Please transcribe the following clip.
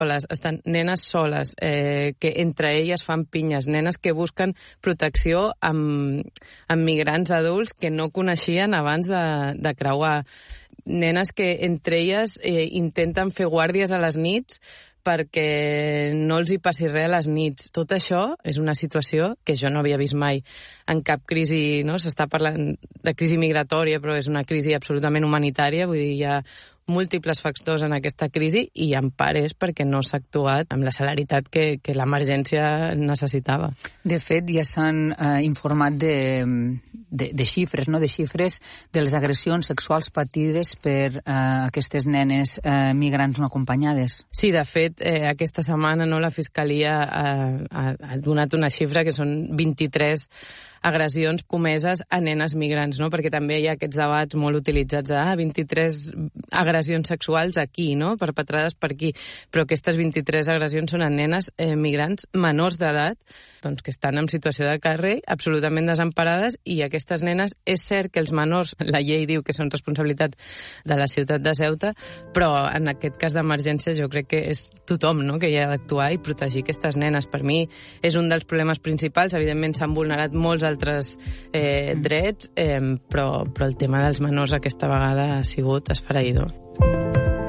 soles, estan nenes soles, que entre elles fan pinyes, nenes que busquen protecció amb migrants adults que no coneixien abans de creuar, nenes que entre elles intenten fer guàrdies a les nits perquè no els hi passi res a les nits. Tot això és una situació que jo no havia vist mai en cap crisi, no? S'està parlant de crisi migratòria, però és una crisi absolutament humanitària, vull dir, hi ha múltiples factors en aquesta crisi i en part és perquè no s'ha actuat amb la celeritat que l'emergència necessitava. De fet, ja s'han informat de xifres, no? De xifres de les agressions sexuals patides per aquestes nenes migrants no acompanyades. Sí, de fet, aquesta setmana la Fiscalia ha donat una xifra que són 23 agressions comeses a nenes migrants, no? Perquè també hi ha aquests debats molt utilitzats de 23 agressions sexuals aquí, no? Perpetrades per aquí. Però aquestes 23 agressions són a nenes migrants menors d'edat, doncs que estan en situació de carrer, absolutament desemparades, i aquestes nenes, és cert que els menors, la llei diu que són responsabilitat de la ciutat de Ceuta, però en aquest cas d'emergència jo crec que és tothom, no?, que hi ha d'actuar i protegir aquestes nenes. Per mi és un dels problemes principals. Evidentment s'han vulnerat molts altres drets, però el tema dels menors aquesta vegada ha sigut esfereïdor.